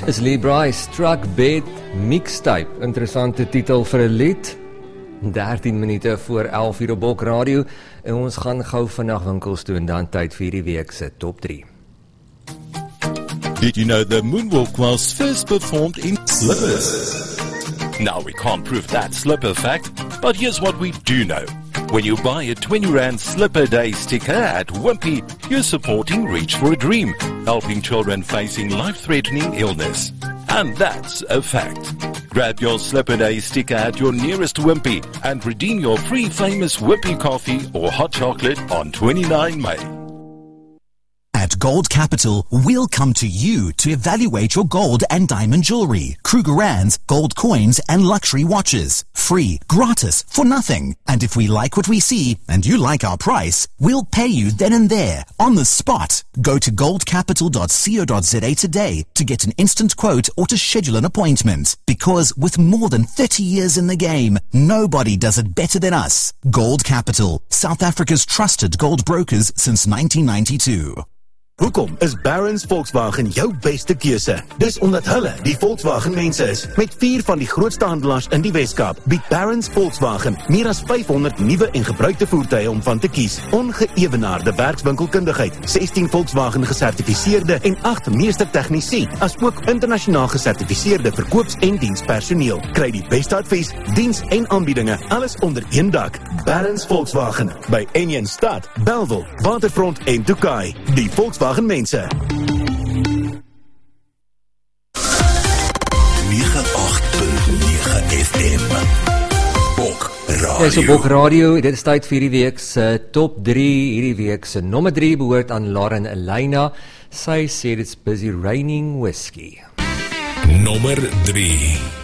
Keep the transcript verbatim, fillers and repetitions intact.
Is Lee Brice Truck Bed Mixtape, interessante titel vir 'n lied. dertien minute voor elf uur op Bok Radio, en ons gaan gou vandag winkels toe en dan tyd vir die week se top drie. Did you know the moonwalk was first performed in slippers? Now we can't prove that slipper fact, but here's what we do know. When you buy a twenty rand Slipper Day sticker at Wimpy, you're supporting Reach for a Dream, helping children facing life-threatening illness. And that's a fact. Grab your Slipper Day sticker at your nearest Wimpy and redeem your free famous Wimpy coffee or hot chocolate on twenty-ninth of May. At Gold Capital, we'll come to you to evaluate your gold and diamond jewelry, Krugerrands, gold coins, and luxury watches. Free, gratis, for nothing. And if we like what we see, and you like our price, we'll pay you then and there, on the spot. Go to gold capital dot co dot za today to get an instant quote or to schedule an appointment. Because with more than thirty years in the game, nobody does it better than us. Gold Capital, South Africa's trusted gold brokers since nineteen ninety-two. Hoekom is Barron's Volkswagen jou beste keuse? Dis omdat hulle die Volkswagen mense is. Met vier van die grootste handelaars in die Weskaap bied Barron's Volkswagen meer as vyfhonderd nuwe en gebruikte voertuie om van te kies. Ongeëwenaarde werkswinkelkundigheid, sestien Volkswagen gesertifiseerde en agt meester tegnisie, as ook internasionaal gesertifiseerde verkoops- en dienspersoneel. Kry die beste advies, diens en aanbiedinge, alles onder een dak. Barron's Volkswagen by Enjen Stad, Bellville, Waterfront en Tokai. Die Volkswagen mense. negentig punt nege F M Bok Radio. Dis op Bok Radio, dit is tyd vir die week se top drie. Hierdie week se nommer drie behoort aan Lauren Elena. Sy sê it's busy raining whiskey. Nommer drie.